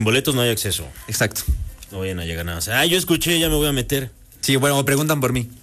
Boletos no hay acceso. Exacto. No vayan a llegar nada. O sea, yo escuché, ya me voy a meter. Sí, bueno, preguntan por mí.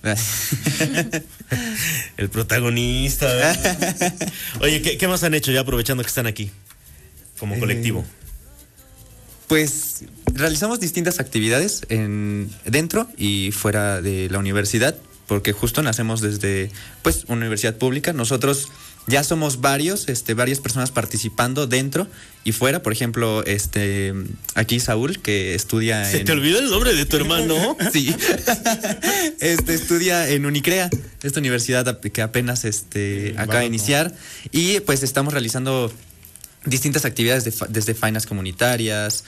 El protagonista. Oye, ¿qué más han hecho ya aprovechando que están aquí? Como colectivo. Pues realizamos distintas actividades dentro y fuera de la universidad, porque justo nacemos desde pues una universidad pública. Nosotros ya somos varias personas participando dentro y fuera. Por ejemplo, aquí Saúl, que estudia ¿Se te olvidó el nombre de tu hermano? Sí. Estudia en Unicrea, esta universidad que apenas acaba de iniciar. Y pues estamos realizando distintas actividades desde faenas comunitarias.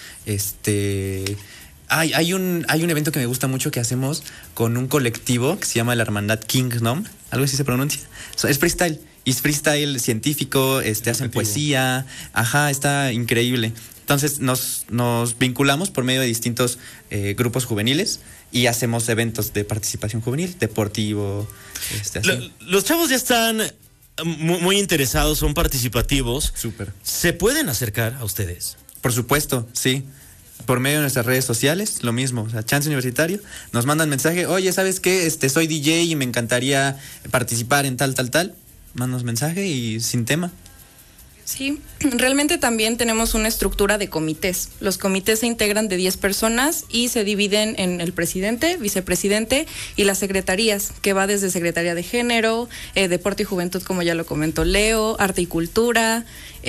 Hay un evento que me gusta mucho que hacemos con un colectivo que se llama la Hermandad Kingdom, algo así se pronuncia. Es freestyle. Y es freestyle científico, hacen poesía, está increíble. Entonces nos vinculamos por medio de distintos grupos juveniles y hacemos eventos de participación juvenil, deportivo. Los chavos ya están muy interesados, son participativos. Súper. ¿Se pueden acercar a ustedes? Por supuesto, sí. Por medio de nuestras redes sociales, lo mismo, o sea, Chance Universitario, nos mandan mensaje, oye, ¿sabes qué? Soy DJ y me encantaría participar en tal. Mandas mensaje y sin tema. Sí, realmente también tenemos una estructura de comités. Los comités se integran de 10 personas y se dividen en el presidente, vicepresidente y las secretarías, que va desde Secretaría de Género, Deporte y Juventud, como ya lo comentó Leo, Arte y Cultura,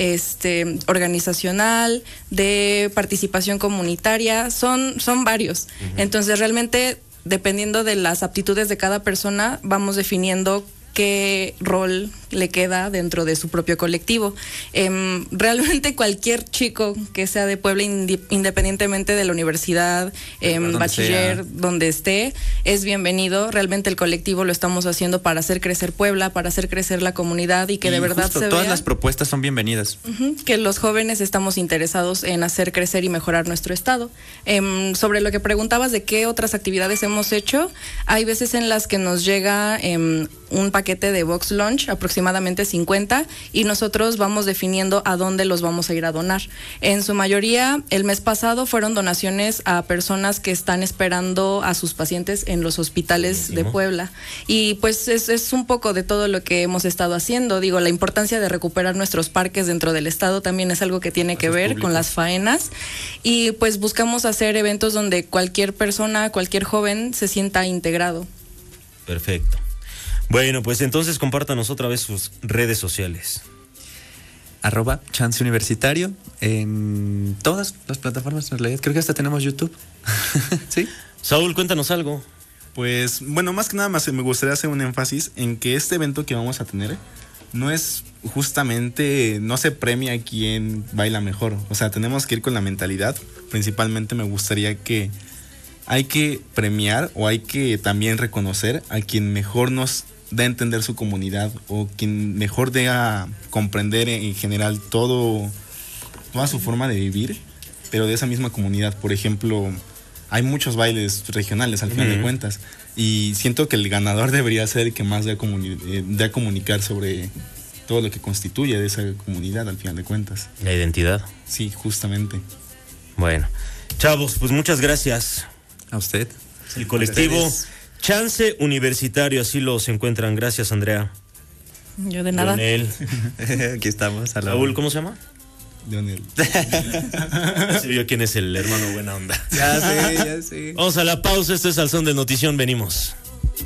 organizacional, de participación comunitaria, son varios. Uh-huh. Entonces realmente, dependiendo de las aptitudes de cada persona, vamos definiendo qué rol le queda dentro de su propio colectivo. Realmente cualquier chico que sea de Puebla, independientemente de la universidad, bachiller, donde esté, es bienvenido. Realmente el colectivo lo estamos haciendo para hacer crecer Puebla, para hacer crecer la comunidad y que de verdad se vea. Todas las propuestas son bienvenidas. Que los jóvenes estamos interesados en hacer crecer y mejorar nuestro estado. Sobre lo que preguntabas de qué otras actividades hemos hecho, hay veces en las que nos llega un paquete de box lunch, aproximadamente 50, y nosotros vamos definiendo a dónde los vamos a ir a donar. En su mayoría, el mes pasado fueron donaciones a personas que están esperando a sus pacientes en los hospitales de Puebla. Y pues es un poco de todo lo que hemos estado haciendo. Digo, la importancia de recuperar nuestros parques dentro del estado también es algo que tiene que ver con las faenas. Y pues buscamos hacer eventos donde cualquier persona, cualquier joven se sienta integrado. Perfecto. Bueno, pues entonces compártanos otra vez sus redes sociales. @Chance Universitario en todas las plataformas, en realidad. Creo que hasta tenemos YouTube. ¿Sí? Saúl, cuéntanos algo. Pues, bueno, más que nada me gustaría hacer un énfasis en que este evento que vamos a tener no es justamente, no se premia a quien baila mejor. O sea, tenemos que ir con la mentalidad. Principalmente me gustaría que hay que premiar o hay que también reconocer a quien mejor nos dé a entender su comunidad o quien mejor dé a comprender en general toda su forma de vivir, pero de esa misma comunidad. Por ejemplo, hay muchos bailes regionales al final de cuentas y siento que el ganador debería ser el que más dé a comunicar sobre todo lo que constituye de esa comunidad al final de cuentas. La identidad. Sí, justamente. Bueno, chavos, pues muchas gracias. A usted. El colectivo Chance Universitario, así los encuentran. Gracias, Andrea. Yo de nada. Leonel. Aquí estamos. Saúl, ¿cómo se llama? Leonel. Se vio quién es el hermano buena onda. Ya sé. Vamos a la pausa, esto es Al Son de Notición, venimos.